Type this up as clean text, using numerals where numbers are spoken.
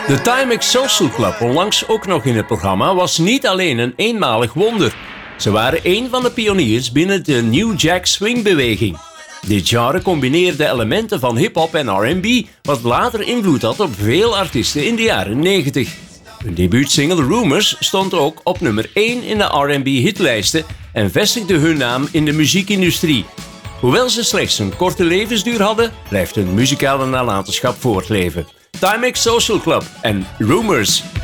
De Timex Social Club, onlangs ook nog in het programma, was niet alleen een eenmalig wonder. Ze waren een van de pioniers binnen de New Jack Swing-beweging. Dit genre combineerde elementen van hip-hop en R&B, wat later invloed had op veel artiesten in de jaren 90. Hun debuutsingle Rumors stond ook op nummer 1 in de R&B-hitlijsten en vestigde hun naam in de muziekindustrie. Hoewel ze slechts een korte levensduur hadden, blijft hun muzikale nalatenschap voortleven. Timex Social Club en Rumors.